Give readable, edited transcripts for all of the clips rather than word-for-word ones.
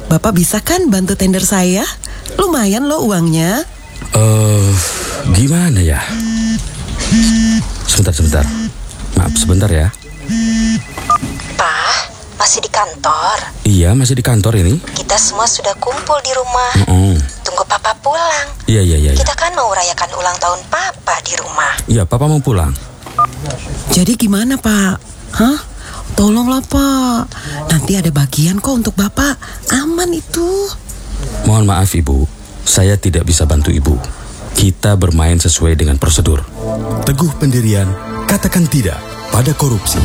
Bapak bisa kan bantu tender saya? Lumayan loh uangnya. Gimana ya? Sebentar. Maaf sebentar ya. Pak, masih di kantor? Iya, masih di kantor ini. Kita semua sudah kumpul di rumah. Tunggu Papa pulang. Iya. Kita kan mau rayakan ulang tahun Papa di rumah. Iya, Papa mau pulang. Jadi gimana Pak? Hah? Tolonglah Pak. Nanti ada bagian kok untuk Bapak. Aman itu. Mohon maaf Ibu, saya tidak bisa bantu Ibu. Kita bermain sesuai dengan prosedur. Teguh pendirian, katakan tidak pada korupsi.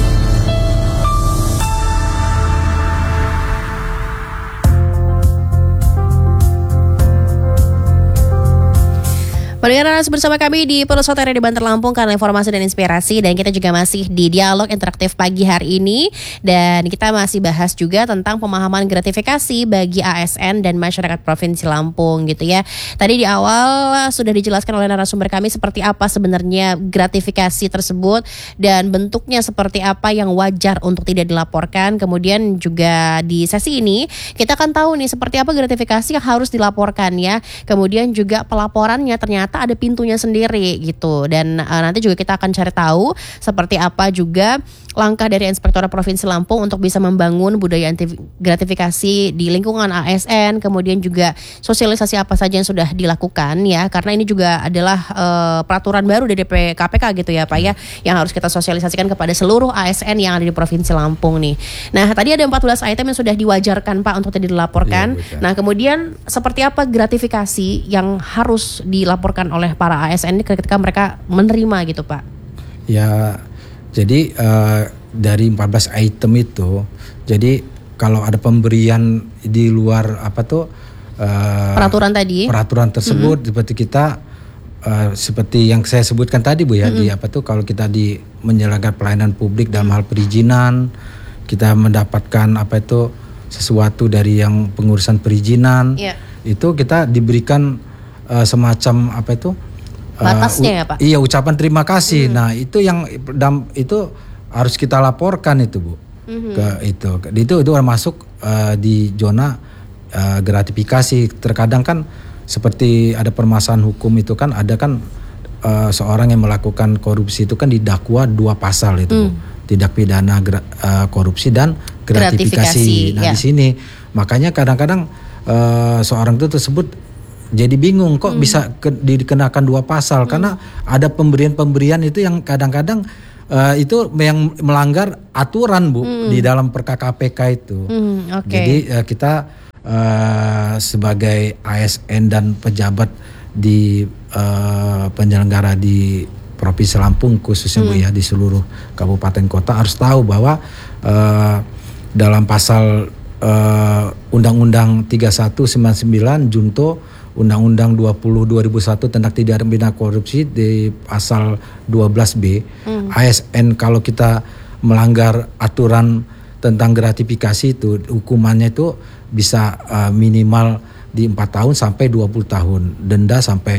Pendengar bersama kami di Perusahaan di Banter Lampung karena informasi dan inspirasi, dan kita juga masih di dialog interaktif pagi hari ini, dan kita masih bahas juga tentang pemahaman gratifikasi bagi ASN dan masyarakat Provinsi Lampung gitu ya. Tadi di awal sudah dijelaskan oleh narasumber kami seperti apa sebenarnya gratifikasi tersebut dan bentuknya seperti apa yang wajar untuk tidak dilaporkan. Kemudian juga di sesi ini kita akan tahu nih seperti apa gratifikasi yang harus dilaporkan ya. Kemudian juga pelaporannya ternyata ada pintunya sendiri gitu, dan nanti juga kita akan cari tahu seperti apa juga langkah dari Inspektorat Provinsi Lampung untuk bisa membangun budaya anti gratifikasi di lingkungan ASN, kemudian juga sosialisasi apa saja yang sudah dilakukan ya, karena ini juga adalah peraturan baru dari KPK gitu ya Pak ya, yang harus kita sosialisasikan kepada seluruh ASN yang ada di Provinsi Lampung nih. Nah tadi ada 14 item yang sudah diwajarkan Pak untuk tidak dilaporkan. Nah kemudian seperti apa gratifikasi yang harus dilaporkan oleh para ASN ketika mereka menerima gitu Pak? Ya, jadi dari 14 item itu, jadi kalau ada pemberian di luar peraturan tersebut, seperti kita seperti yang saya sebutkan tadi Bu ya, di kalau kita di menjalankan pelayanan publik dalam hal perizinan, kita mendapatkan sesuatu dari yang pengurusan perizinan, itu kita diberikan semacam batasnya ya Pak? Iya, ucapan terima kasih. Nah itu yang itu harus kita laporkan itu Bu. Itu masuk di zona gratifikasi. Terkadang kan seperti ada permasalahan hukum itu kan ada kan seorang yang melakukan korupsi itu kan didakwa 2 pasal itu Bu. Tindak pidana korupsi dan gratifikasi. Nah di sini makanya kadang-kadang seorang itu tersebut jadi bingung kok bisa dikenakan 2 pasal, karena ada pemberian-pemberian itu yang kadang-kadang itu yang melanggar aturan Bu di dalam Perka KPK itu. Jadi kita sebagai ASN dan pejabat di penyelenggara di Provinsi Lampung khususnya Bu ya, di seluruh kabupaten kota harus tahu bahwa dalam pasal Undang-Undang 3199 junto Undang-Undang 20/2001 tentang tindak pidana korupsi di pasal 12B, ASN kalau kita melanggar aturan tentang gratifikasi itu hukumannya itu bisa minimal di 4 tahun sampai 20 tahun, denda sampai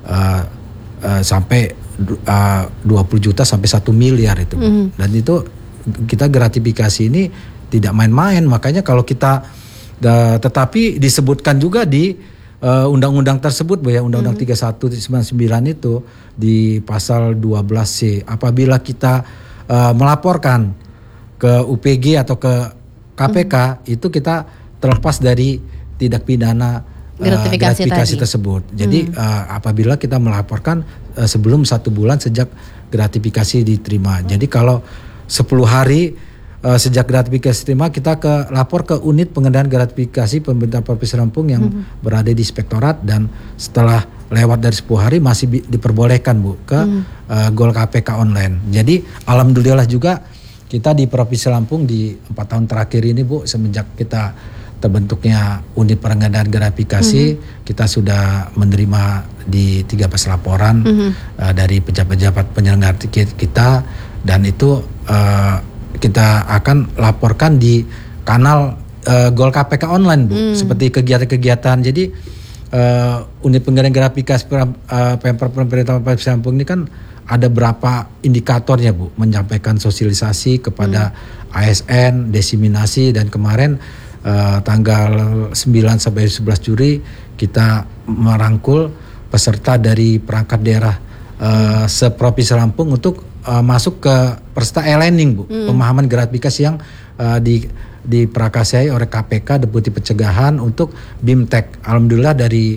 20 juta sampai 1 miliar itu. Dan itu kita gratifikasi ini tidak main-main, makanya kalau kita tetapi disebutkan juga di undang-undang tersebut ya, Undang-Undang 3199 itu di pasal 12C, apabila kita melaporkan ke UPG atau ke KPK itu kita terlepas dari tindak pidana gratifikasi tersebut. Jadi apabila kita melaporkan sebelum 1 bulan sejak gratifikasi diterima. Jadi kalau 10 hari sejak gratifikasi terima, kita lapor ke unit pengendalian gratifikasi pemerintah Provinsi Lampung yang berada di Inspektorat, dan setelah lewat dari 10 hari masih diperbolehkan Bu ke Gol KPK online. Jadi alhamdulillah juga kita di Provinsi Lampung di 4 tahun terakhir ini Bu, semenjak kita terbentuknya unit pengendalian gratifikasi, kita sudah menerima di 13 laporan dari pejabat-pejabat penyelenggara kita, dan itu kita akan laporkan di kanal Gol KPK online Bu, seperti kegiatan-kegiatan. Jadi unit pengendalian gratifikasi Pemprov pemerintah Provinsi Lampung ini kan ada berapa indikatornya Bu, menyampaikan sosialisasi kepada ASN, diseminasi, dan kemarin tanggal 9 sampai 11 Juli kita merangkul peserta dari perangkat daerah seprovinsi Lampung untuk masuk ke peserta e-learning Bu, pemahaman gratifikasi yang diprakarsai oleh KPK Deputi Pencegahan untuk BIMTEK. Alhamdulillah dari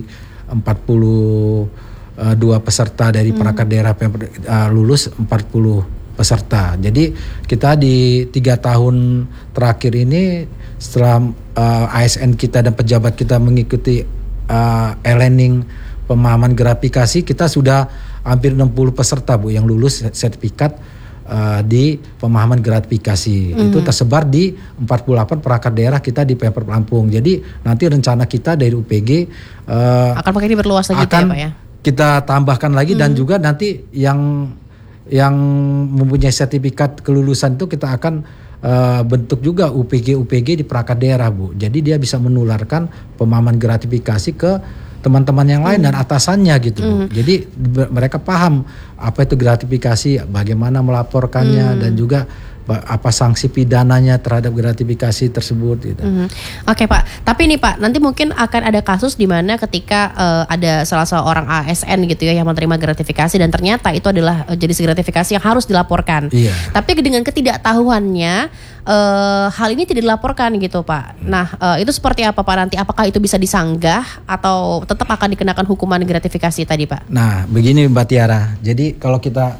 42 peserta dari perangkat daerah lulus 40 peserta. Jadi kita di 3 tahun terakhir ini setelah ASN kita dan pejabat kita mengikuti e-learning pemahaman gratifikasi, kita sudah hampir 60 peserta Bu yang lulus sertifikat di pemahaman gratifikasi. Itu tersebar di 48 perangkat daerah kita di Pemprov Lampung. Jadi nanti rencana kita dari UPG akan makin diperluas lagi ya Pak ya. Kita tambahkan lagi dan juga nanti yang mempunyai sertifikat kelulusan itu kita akan bentuk juga UPG di perangkat daerah Bu. Jadi dia bisa menularkan pemahaman gratifikasi ke teman-teman yang lain dan atasannya gitu Bu. Jadi mereka paham apa itu gratifikasi, bagaimana melaporkannya dan juga apa sanksi pidananya terhadap gratifikasi tersebut gitu. Oke Pak, tapi nih Pak, nanti mungkin akan ada kasus di mana ketika ada salah seorang ASN gitu ya yang menerima gratifikasi dan ternyata itu adalah jenis gratifikasi yang harus dilaporkan. Iya. Tapi dengan ketidaktahuannya hal ini tidak dilaporkan gitu Pak. Nah itu seperti apa Pak nanti? Apakah itu bisa disanggah atau tetap akan dikenakan hukuman gratifikasi tadi Pak? Nah begini Mbak Tiara, jadi kalau kita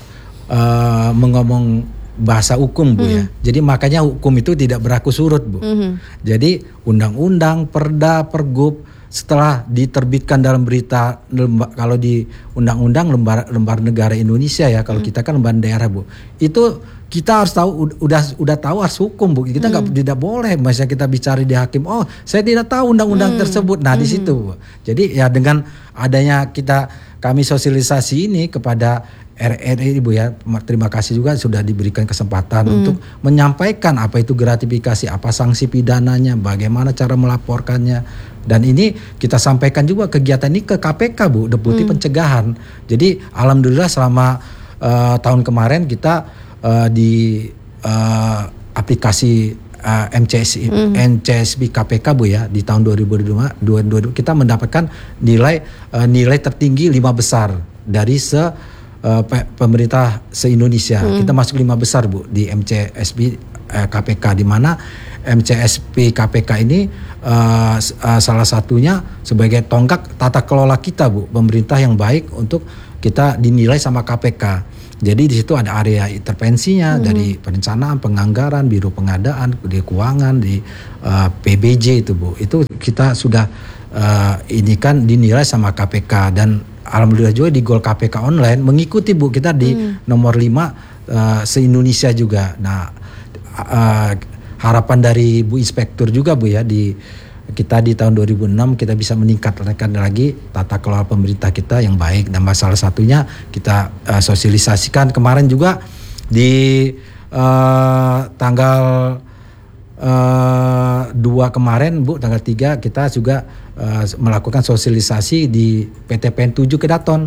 mengomong bahasa hukum Bu ya. Jadi makanya hukum itu tidak berlaku surut Bu. Jadi undang-undang, perda, pergub setelah diterbitkan dalam berita, kalau di undang-undang lembar negara Indonesia ya, kalau kita kan lembar daerah Bu. Itu kita harus tahu, udah tahu harus hukum Bu. Kita tidak boleh misalnya kita bicara di hakim, oh saya tidak tahu undang-undang tersebut. Nah di situ Bu. Jadi ya dengan adanya kami sosialisasi ini kepada RRI Bu ya, terima kasih juga sudah diberikan kesempatan untuk menyampaikan apa itu gratifikasi, apa sanksi pidananya, bagaimana cara melaporkannya. Dan ini kita sampaikan juga kegiatan ini ke KPK Bu, Deputi Pencegahan. Jadi alhamdulillah selama tahun kemarin kita di aplikasi NCSB KPK Bu ya, di tahun 2022 kita mendapatkan nilai tertinggi 5 besar dari pemerintah se-Indonesia. Kita masuk 5 besar Bu di MCSB KPK, di mana MCSB KPK ini salah satunya sebagai tonggak tata kelola kita Bu, pemerintah yang baik untuk kita dinilai sama KPK. Jadi di situ ada area intervensinya dari perencanaan, penganggaran, biro pengadaan, di keuangan, di PBJ itu Bu. Itu kita sudah ini kan dinilai sama KPK dan alhamdulillah juga di Goal KPK online mengikuti Bu, kita di nomor 5 se-Indonesia juga. Nah harapan dari Bu Inspektur juga Bu ya, kita di tahun 2006 kita bisa meningkatkan lagi tata kelola pemerintah kita yang baik, dan salah satunya kita sosialisasikan kemarin juga di tanggal 2 kemarin Bu, tanggal 3 kita juga melakukan sosialisasi di PTPN 7 Kedaton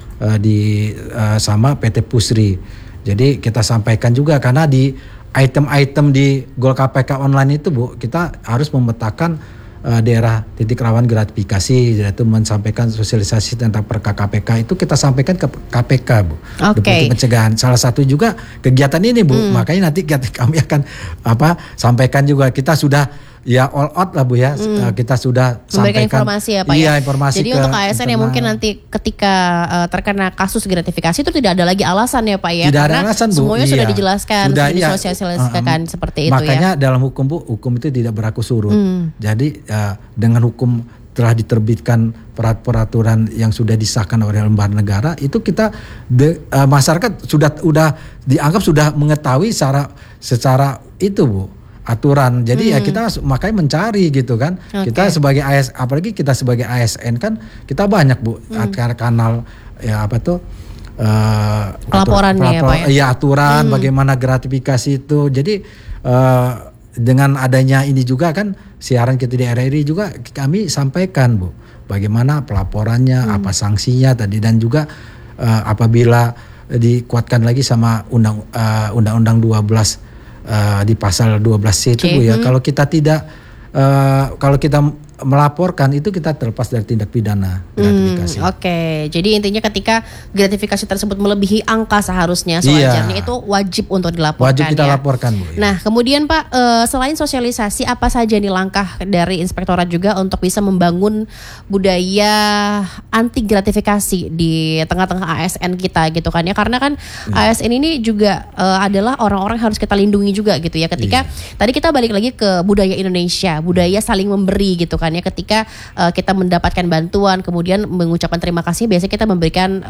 sama PT Pusri. Jadi kita sampaikan juga karena di item-item di Goal KPK online itu Bu, kita harus memetakan daerah titik rawan gratifikasi, yaitu mensampaikan sosialisasi tentang perka KPK itu kita sampaikan ke KPK Bu, Deputi Pencegahan. Salah satu juga kegiatan ini Bu, makanya nanti kami akan sampaikan juga, kita sudah ya all out lah Bu ya, kita sudah memberikan sampaikan informasi ya Pak iya, ya. informasi. Jadi untuk ASN yang mungkin nanti ketika terkena kasus gratifikasi itu tidak ada lagi alasan ya Pak ya, tidak karena ada alasan Bu, semuanya sudah dijelaskan, sudah disosialisasikan seperti itu ya. Makanya dalam hukum Bu, hukum itu tidak berlaku surut. Jadi dengan hukum telah diterbitkan peraturan yang sudah disahkan oleh lembaga negara, itu kita masyarakat sudah dianggap sudah mengetahui secara itu Bu, aturan. Jadi ya kita makanya mencari gitu kan. Kita sebagai ASN, apalagi kita sebagai ASN kan kita banyak Bu kanal ya laporannya ya Pak ya. Iya aturan bagaimana gratifikasi itu. Jadi dengan adanya ini juga kan siaran kita di RRI juga kami sampaikan Bu, bagaimana pelaporannya, apa sanksinya tadi, dan juga apabila dikuatkan lagi sama undang-undang 12 di pasal 12C itu Bu ya, kalau kita tidak kalau kita melaporkan itu kita terlepas dari tindak pidana gratifikasi. Oke, jadi intinya ketika gratifikasi tersebut melebihi angka seharusnya sewajarnya itu wajib untuk dilaporkan. Wajib kita laporkan, Bu. Ya. Nah, kemudian Pak, selain sosialisasi, apa saja nih langkah dari Inspektorat juga untuk bisa membangun budaya anti gratifikasi di tengah-tengah ASN kita gitu kan ya? Karena kan ASN ini juga adalah orang-orang yang harus kita lindungi juga gitu ya. Ketika tadi kita balik lagi ke budaya Indonesia, budaya saling memberi gitu kan ya, ketika kita mendapatkan bantuan kemudian mengucapkan terima kasih, biasanya kita memberikan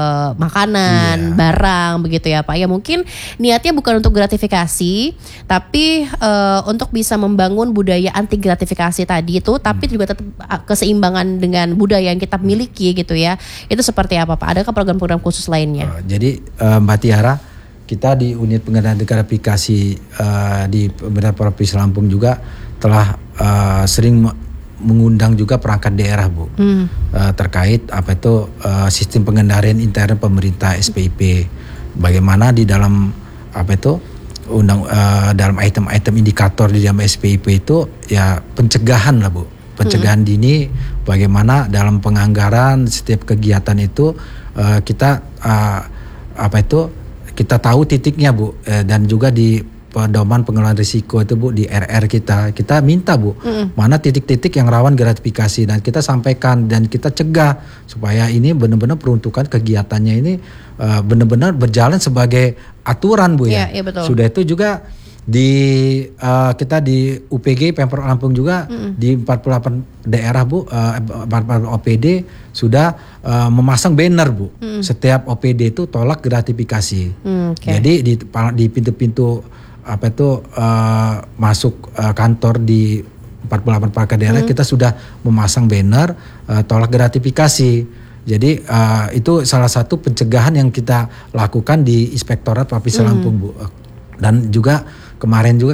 makanan, barang begitu ya Pak ya. Mungkin niatnya bukan untuk gratifikasi, tapi untuk bisa membangun budaya anti gratifikasi tadi itu, tapi juga tetap keseimbangan dengan budaya yang kita miliki gitu ya. Itu seperti apa Pak? Adakah program-program khusus lainnya? Jadi Mbak Tiara, kita di unit pengendalian gratifikasi di pemerintah Provinsi Lampung juga telah sering mengundang juga perangkat daerah, Bu, terkait apa itu sistem pengendalian intern pemerintah SPIP. Bagaimana di dalam apa itu dalam item-item indikator di dalam SPIP itu ya pencegahan lah, Bu, pencegahan dini. Bagaimana dalam penganggaran setiap kegiatan itu kita apa itu kita tahu titiknya, Bu, dan juga di pedoman pengelolaan risiko itu, Bu, di RR kita minta, Bu, mana titik-titik yang rawan gratifikasi, dan kita sampaikan dan kita cegah supaya ini benar-benar peruntukan kegiatannya ini benar-benar berjalan sebagai aturan, Bu ya. Iya, betul. Sudah itu juga di kita di UPG Pemprov Lampung juga di 48 daerah, Bu, 48 OPD sudah memasang banner, Bu. Setiap OPD itu tolak gratifikasi. Jadi di pintu-pintu apa itu masuk kantor di 48 perangkat daerah kita sudah memasang banner tolak gratifikasi. Jadi itu salah satu pencegahan yang kita lakukan di Inspektorat Provinsi Lampung, Bu. Dan juga kemarin juga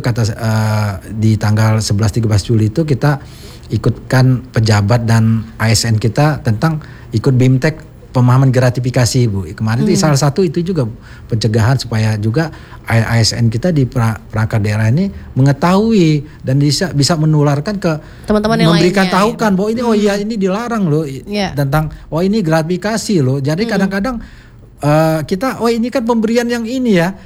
di tanggal 11-13 Juli itu kita ikutkan pejabat dan ASN kita tentang ikut BIMTEK pemahaman gratifikasi, Bu. Kemarin itu salah satu itu juga pencegahan supaya juga ASN kita di perangkat daerah ini mengetahui dan bisa menularkan ke teman-teman yang memberikan lainnya, tahu kan bahwa ini ini dilarang loh, tentang ini gratifikasi loh. Jadi kadang-kadang kita ini kan pemberian yang ini ya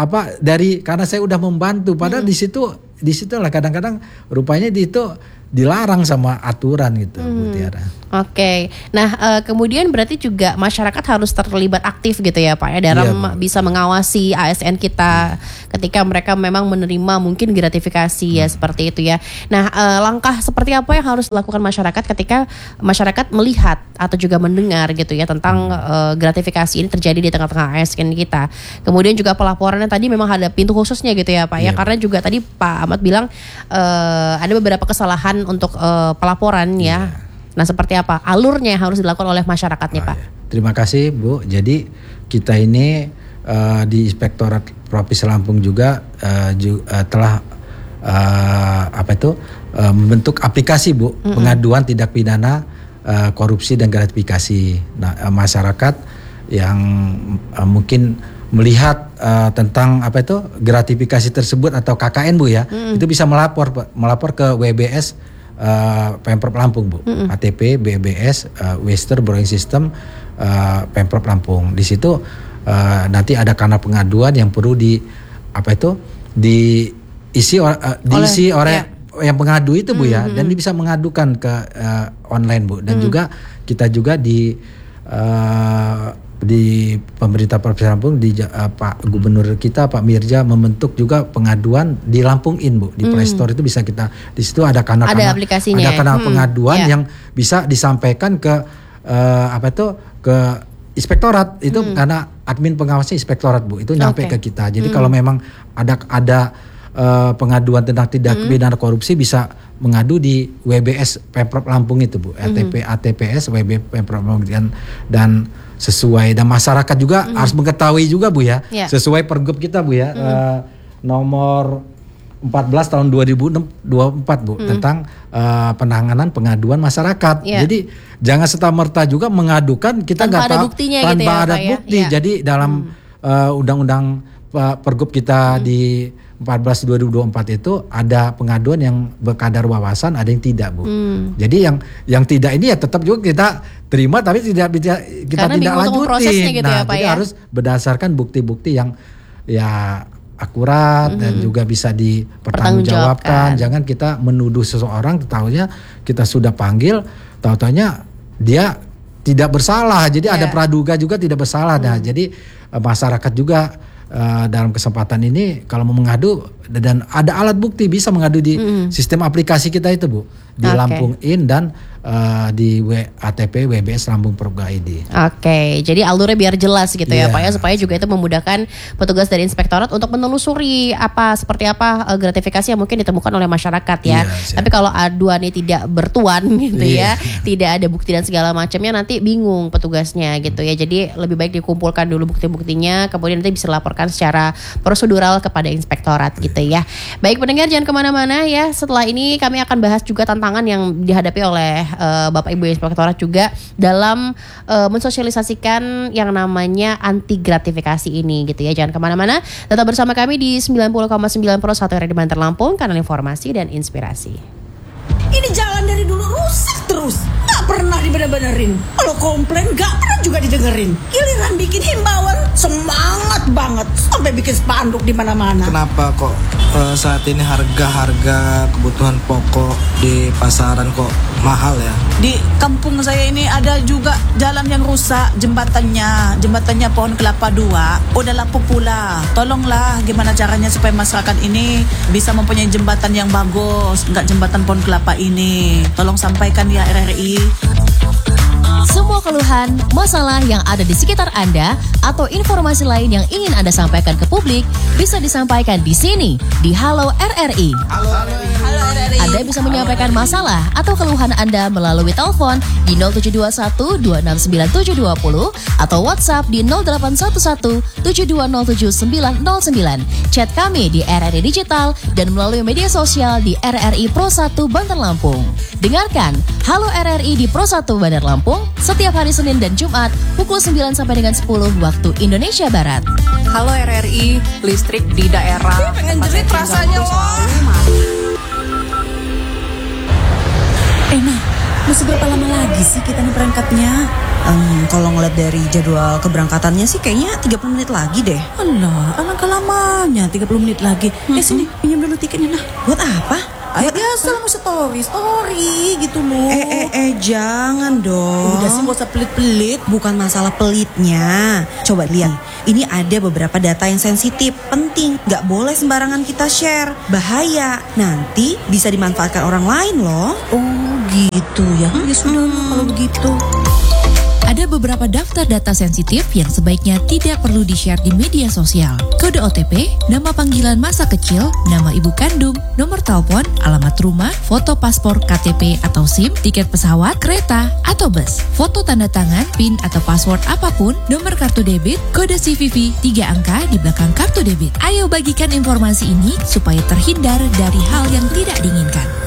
karena saya udah membantu, padahal di situ lah kadang-kadang rupanya itu dilarang sama aturan gitu, Bu Tiara. Oke. Nah, kemudian berarti juga masyarakat harus terlibat aktif gitu ya Pak ya, dalam bisa mengawasi ASN kita ketika mereka memang menerima mungkin gratifikasi ya, seperti itu ya. Nah, langkah seperti apa yang harus dilakukan masyarakat ketika masyarakat melihat atau juga mendengar gitu ya tentang gratifikasi ini terjadi di tengah-tengah ASN kita. Kemudian juga pelaporannya tadi memang ada pintu khususnya gitu ya Pak ya, karena juga tadi Pak Ahmad bilang ada beberapa kesalahan untuk pelaporan ya. Nah, seperti apa alurnya yang harus dilakukan oleh masyarakatnya, Pak? Terima kasih, Bu. Jadi kita ini di Inspektorat Provinsi Lampung juga telah membentuk aplikasi, Bu, pengaduan tindak pidana korupsi dan gratifikasi. Nah, masyarakat yang mungkin melihat tentang gratifikasi tersebut atau KKN, Bu ya, itu bisa melapor ke WBS Pemprov Lampung, Bu. ATP BBS Waster Borrowing System Pemprov Lampung. Di situ nanti ada kanal pengaduan yang perlu diisi oleh yang pengadu itu, Bu ya, dan dia bisa mengadukan ke online, Bu. Dan juga kita juga di pemerintah Provinsi Lampung Pak Gubernur kita Pak Mirja membentuk juga pengaduan di Lampung In, Bu. Di Play Store itu bisa kita, di situ ada kanal-kanal, ada kanal pengaduan yang bisa disampaikan ke ke inspektorat itu, karena admin pengawasnya inspektorat, Bu, itu nyampe ke kita. Jadi kalau memang ada pengaduan tentang tindak pidana korupsi bisa mengadu di WBS Pemprov Lampung itu, Bu. ATPS WB Pemprov Lampung, dan sesuai, dan masyarakat juga harus mengetahui juga, Bu ya, sesuai pergub kita, Bu ya, nomor 14 tahun 2024, Bu, tentang penanganan pengaduan masyarakat. Jadi jangan serta-merta juga mengadukan kita nggak tahu tanpa ada bukti. Jadi dalam undang-undang pergub kita di 14/2024 itu ada pengaduan yang berkadar wawasan, ada yang tidak, Bu. Jadi yang tidak ini ya tetap juga kita terima, tapi kita Karena tidak bingung untuk prosesnya lanjutin. gitu ya, Pak, jadi ya? harus berdasarkan bukti-bukti yang ya akurat dan juga bisa dipertanggungjawabkan. Jangan kita menuduh seseorang, tahunya kita sudah panggil, tahu-tahunya dia tidak bersalah. Jadi ada praduga juga tidak bersalah. Nah, jadi masyarakat juga dalam kesempatan ini kalau mau mengadu dan ada alat bukti bisa mengadu di sistem aplikasi kita itu, Bu, di Lampung In dan di ATP WBS Lampung Perga ID. Oke, jadi alurnya biar jelas gitu ya Pak ya, supaya juga itu memudahkan petugas dari inspektorat untuk menelusuri seperti apa gratifikasi yang mungkin ditemukan oleh masyarakat ya. Tapi kalau aduannya tidak bertuan gitu ya, tidak ada bukti dan segala macamnya, nanti bingung petugasnya gitu ya. Jadi lebih baik dikumpulkan dulu bukti-buktinya, kemudian nanti bisa dilaporkan secara prosedural kepada inspektorat gitu ya. Baik pendengar, jangan kemana-mana ya. Setelah ini kami akan bahas juga tantangan yang dihadapi oleh Bapak Ibu Inspektorat juga dalam mensosialisasikan yang namanya anti gratifikasi ini gitu ya. Jangan kemana-mana, tetap bersama kami di 90,9 Pro 1 Radio Banter Lampung, kanal informasi dan inspirasi. Ini jalan dari dulu rusak terus, gak pernah dibener-benerin. Kalau komplain gak pernah juga didengerin. Giliran bikin himbauan semangat banget, sampai bikin spanduk di mana-mana. Kenapa kok saat ini harga kebutuhan pokok di pasaran kok mahal ya? Di kampung saya ini ada juga jalan yang rusak, jembatannya Pohon Kelapa 2 udah lapuk pula. Tolonglah gimana caranya supaya masyarakat ini bisa mempunyai jembatan yang bagus, nggak jembatan Pohon Kelapa ini. Tolong sampaikan ya RRI. Semua keluhan, masalah yang ada di sekitar Anda atau informasi lain yang ingin Anda sampaikan ke publik bisa disampaikan di sini di Halo RRI. Halo RRI. Anda bisa menyampaikan masalah atau keluhan Anda melalui telepon di 0721 269 720 atau WhatsApp di 0811 7207 909. Chat kami di RRI Digital dan melalui media sosial di RRI Pro 1 Banter Lampung. Dengarkan Halo RRI di Pro 1 Bandar Lampung setiap hari Senin dan Jumat pukul 9 sampai dengan 10 waktu Indonesia Barat. Halo RRI, listrik di daerah. Pengen jerit rasanya loh. Nah, masih berapa lama lagi sih kita nih berangkatnya? Kalau ngeliat dari jadwal keberangkatannya sih kayaknya 30 menit lagi deh. Alah, alangkah lamanya 30 menit lagi. Sini, pinjam dulu tiketnya nah. Buat apa? Ayo biasa lah, story gitu loh. Jangan dong. Udah sih gak usah pelit-pelit. Bukan masalah pelitnya. Coba lihat, ini ada beberapa data yang sensitif, penting, gak boleh sembarangan kita share. Bahaya, nanti bisa dimanfaatkan orang lain loh. Oh gitu ya. Ya sudah kalau begitu. Ada beberapa daftar data sensitif yang sebaiknya tidak perlu di-share di media sosial. Kode OTP, nama panggilan masa kecil, nama ibu kandung, nomor telepon, alamat rumah, foto paspor, KTP atau SIM, tiket pesawat, kereta, atau bus, foto tanda tangan, PIN atau password apapun, nomor kartu debit, kode CVV, 3 angka di belakang kartu debit. Ayo bagikan informasi ini supaya terhindar dari hal yang tidak diinginkan.